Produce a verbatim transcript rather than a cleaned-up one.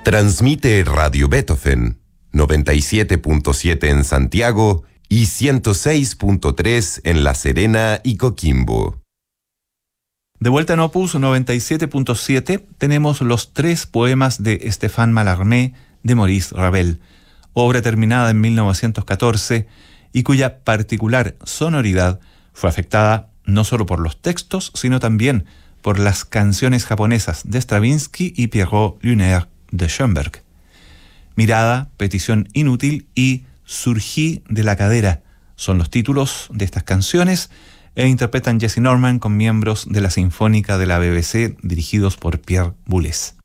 Transmite Radio Beethoven, noventa y siete punto siete en Santiago y ciento seis punto tres en La Serena y Coquimbo. De vuelta en Opus noventa y siete punto siete tenemos los tres poemas de Stéphane Mallarmé de Maurice Ravel, obra terminada en mil novecientos catorce y cuya particular sonoridad fue afectada no solo por los textos, sino también por las canciones japonesas de Stravinsky y Pierrot Lunaire de Schoenberg. Mirada, Petición inútil y Surgí de la cadera son los títulos de estas canciones e interpretan Jessye Norman con miembros de la Sinfónica de la B B C dirigidos por Pierre Boulez.